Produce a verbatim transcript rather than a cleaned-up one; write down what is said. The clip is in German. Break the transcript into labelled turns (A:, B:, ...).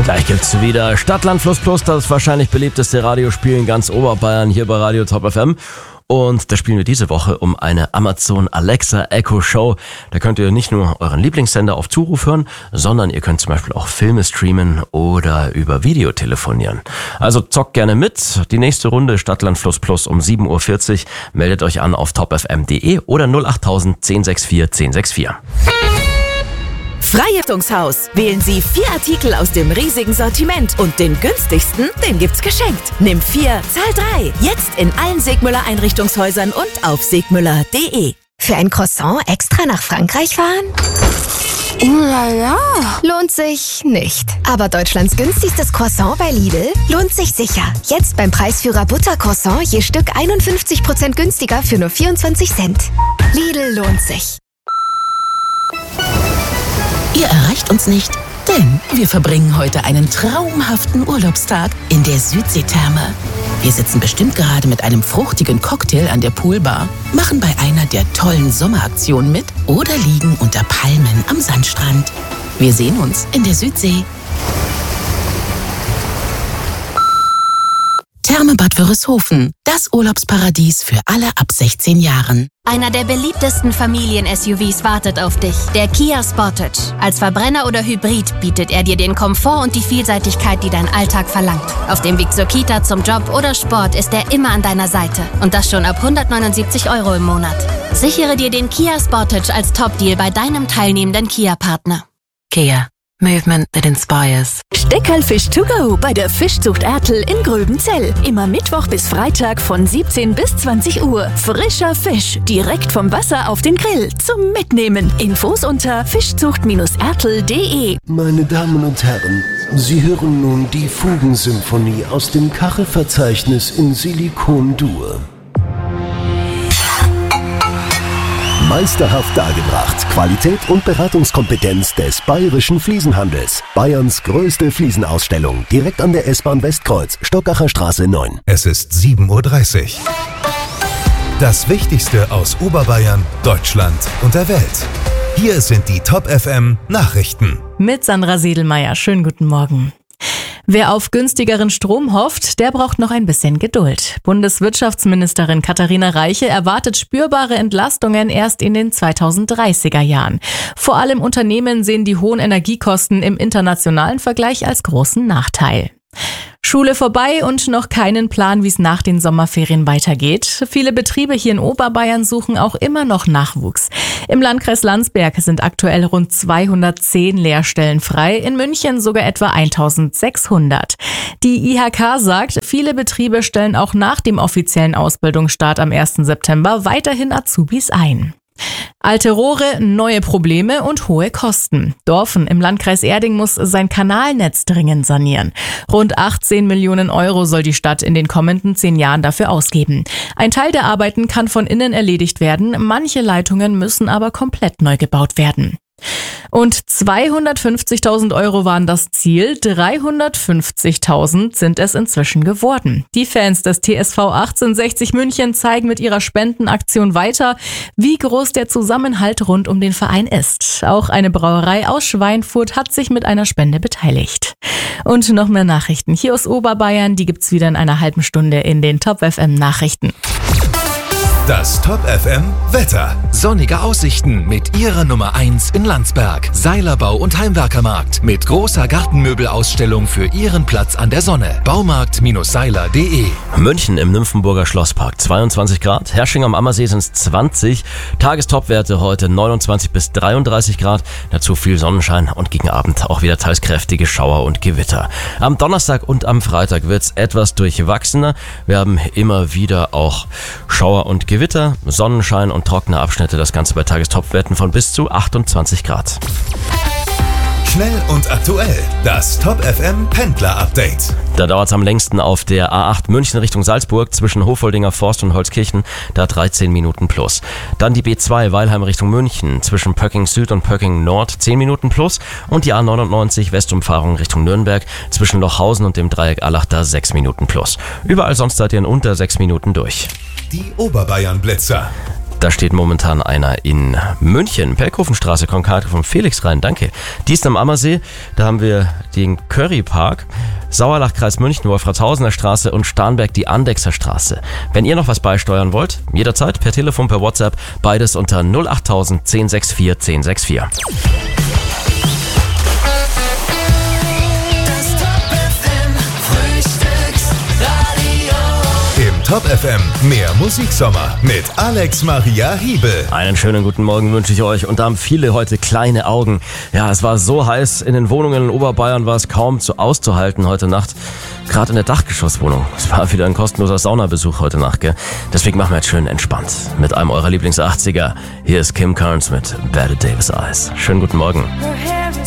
A: Gleich gibt's wieder Stadtland Fluss Plus, das wahrscheinlich beliebteste Radiospiel in ganz Oberbayern hier bei Radio Top F M. Und da spielen wir diese Woche um eine Amazon Alexa Echo Show. Da könnt ihr nicht nur euren Lieblingssender auf Zuruf hören, sondern ihr könnt zum Beispiel auch Filme streamen oder über Video telefonieren. Also zockt gerne mit. Die nächste Runde Stadtland Fluss Plus um sieben Uhr vierzig. Meldet euch an auf top f m punkt d e oder null acht null null eins sechs vier eins sechs vier.
B: Freiheitungshaus. Wählen Sie vier Artikel aus dem riesigen Sortiment und den günstigsten, den gibt's geschenkt. Nimm vier, zahl drei. Jetzt in allen Segmüller Einrichtungshäusern und auf segmüller punkt d e.
C: Für ein Croissant extra nach Frankreich fahren?
D: Oh la la.
C: Lohnt sich nicht. Aber Deutschlands günstigstes Croissant bei Lidl lohnt sich sicher. Jetzt beim Preisführer Buttercroissant je Stück einundfünfzig Prozent günstiger für nur vierundzwanzig Cent. Lidl lohnt sich.
B: Ihr erreicht uns nicht, denn wir verbringen heute einen traumhaften Urlaubstag in der Südseetherme. Wir sitzen bestimmt gerade mit einem fruchtigen Cocktail an der Poolbar, machen bei einer der tollen Sommeraktionen mit oder liegen unter Palmen am Sandstrand. Wir sehen uns in der Südsee. Therme Bad Wörishofen, das Urlaubsparadies für alle ab sechzehn Jahren.
E: Einer der beliebtesten Familien-S U Vs wartet auf dich, der Kia Sportage. Als Verbrenner oder Hybrid bietet er dir den Komfort und die Vielseitigkeit, die dein Alltag verlangt. Auf dem Weg zur Kita, zum Job oder Sport ist er immer an deiner Seite. Und das schon ab hundertneunundsiebzig Euro im Monat. Sichere dir den Kia Sportage als Top-Deal bei deinem teilnehmenden Kia-Partner.
B: Kia. Movement that inspires.
F: Steckerlfisch to go bei der Fischzucht Ertl in Gröbenzell. Immer Mittwoch bis Freitag von siebzehn bis zwanzig Uhr. Frischer Fisch, direkt vom Wasser auf den Grill zum Mitnehmen. Infos unter fischzucht ertl punkt d e.
G: Meine Damen und Herren, Sie hören nun die Fugensymphonie aus dem Kachelverzeichnis in Silikon-Dur. Meisterhaft dargebracht. Qualität und Beratungskompetenz des Bayerischen Fliesenhandels. Bayerns größte Fliesenausstellung. Direkt an der S-Bahn Westkreuz, Stockacher Straße neun.
H: Es ist sieben Uhr dreißig. Das Wichtigste aus Oberbayern, Deutschland und der Welt. Hier sind die Top F M Nachrichten.
I: Mit Sandra Sedelmeier. Schönen guten Morgen. Wer auf günstigeren Strom hofft, der braucht noch ein bisschen Geduld. Bundeswirtschaftsministerin Katharina Reiche erwartet spürbare Entlastungen erst in den zweitausenddreißiger Jahren. Vor allem Unternehmen sehen die hohen Energiekosten im internationalen Vergleich als großen Nachteil. Schule vorbei und noch keinen Plan, wie es nach den Sommerferien weitergeht. Viele Betriebe hier in Oberbayern suchen auch immer noch Nachwuchs. Im Landkreis Landsberg sind aktuell rund zweihundertzehn Lehrstellen frei, in München sogar etwa eintausendsechshundert. Die I H K sagt, viele Betriebe stellen auch nach dem offiziellen Ausbildungsstart am ersten September weiterhin Azubis ein. Alte Rohre, neue Probleme und hohe Kosten. Dorfen im Landkreis Erding muss sein Kanalnetz dringend sanieren. Rund achtzehn Millionen Euro soll die Stadt in den kommenden zehn Jahren dafür ausgeben. Ein Teil der Arbeiten kann von innen erledigt werden, manche Leitungen müssen aber komplett neu gebaut werden. Und zweihundertfünfzigtausend Euro waren das Ziel, dreihundertfünfzigtausend sind es inzwischen geworden. Die Fans des T S V achtzehnhundertsechzig München zeigen mit ihrer Spendenaktion weiter, wie groß der Zusammenhalt rund um den Verein ist. Auch eine Brauerei aus Schweinfurt hat sich mit einer Spende beteiligt. Und noch mehr Nachrichten hier aus Oberbayern, die gibt's wieder in einer halben Stunde in den Top F M Nachrichten.
H: Das Top F M Wetter. Sonnige Aussichten mit ihrer Nummer eins in Landsberg. Seilerbau und Heimwerkermarkt mit großer Gartenmöbelausstellung für Ihren Platz an der Sonne. Baumarkt Seiler punkt d e.
A: München im Nymphenburger Schlosspark zweiundzwanzig Grad. Hersching am Ammersee sind es zwanzig. Tagestopwerte heute neunundzwanzig bis dreiunddreißig Grad. Dazu viel Sonnenschein und gegen Abend auch wieder teils kräftige Schauer und Gewitter. Am Donnerstag und am Freitag wird es etwas durchwachsener. Wir haben immer wieder auch Schauer und Gewitter. Gewitter, Sonnenschein und trockene Abschnitte, das Ganze bei Tagestopwerten von bis zu achtundzwanzig Grad.
H: Schnell und aktuell, das Top F M Pendler Update.
A: Da dauert es am längsten auf der A acht München Richtung Salzburg zwischen Hofoldinger Forst und Holzkirchen, da dreizehn Minuten plus. Dann die B zwei Weilheim Richtung München zwischen Pöcking Süd und Pöcking Nord zehn Minuten plus und die A neunundneunzig Westumfahrung Richtung Nürnberg zwischen Lochhausen und dem Dreieck Allach da sechs Minuten plus. Überall sonst seid ihr in unter sechs Minuten durch.
H: Die Oberbayern Blitzer.
A: Da steht momentan einer in München, Pelkhofenstraße, Konkate von Felix rein, danke. Dies am Ammersee, da haben wir den Currypark, Sauerlach-Kreis München, Wolfratshausener Straße und Starnberg die Andechser Straße. Wenn ihr noch was beisteuern wollt, jederzeit per Telefon, per WhatsApp, beides unter null achttausend zehn sechs vier zehn sechs vier.
H: Top F M, mehr Musiksommer mit Alex Maria Hiebel.
A: Einen schönen guten Morgen wünsche ich euch und da haben viele heute kleine Augen. Ja, es war so heiß, in den Wohnungen in Oberbayern war es kaum zu auszuhalten heute Nacht. Gerade in der Dachgeschosswohnung. Es war wieder ein kostenloser Saunabesuch heute Nacht, gell? Deswegen machen wir jetzt schön entspannt mit einem eurer Lieblings-achtziger. Hier ist Kim Carnes mit Bette Davis Eyes. Schönen guten Morgen.
J: Her hair